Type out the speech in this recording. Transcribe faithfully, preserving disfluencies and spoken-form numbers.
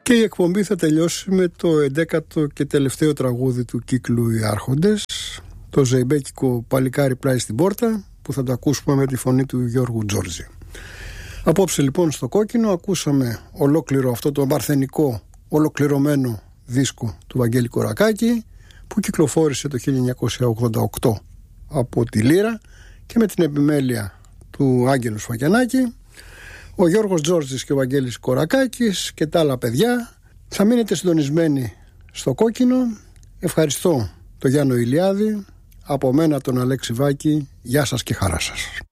Και η εκπομπή θα τελειώσει με το εντέκατο και τελευταίο τραγούδι του κύκλου «Οι Άρχοντες», το ζεϊμπέκικο «Παλικάρι πλάι στην πόρτα», που θα το ακούσουμε με τη φωνή του Γιώργου Τζόρτζη. Απόψε λοιπόν στο Κόκκινο ακούσαμε ολόκληρο αυτό το παρθενικό ολοκληρωμένο δίσκο του Βαγγέλη Κορακάκη, που κυκλοφόρησε το χίλια εννιακόσια ογδόντα οκτώ από τη Λύρα και με την επιμέλεια του Άγγελου Σφακιανάκη. Ο Γιώργος Τζόρτζης και ο Βαγγέλης Κορακάκης και τα άλλα παιδιά. Θα μείνετε συντονισμένοι στο Κόκκινο. Ευχαριστώ τον Γιάννο Ηλιάδη, από μένα τον Αλέξη Βάκη. Γεια σας και χαρά σας.